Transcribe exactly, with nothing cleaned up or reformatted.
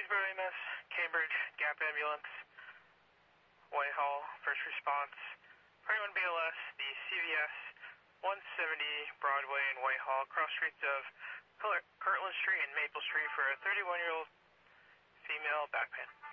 Kingsborough E M S, Cambridge, Gap Ambulance, Whitehall, First Response, Party one B L S, the C V S, one seventy Broadway in Whitehall, cross streets of Kirtland Street and Maple Street for a thirty-one-year-old female backpack.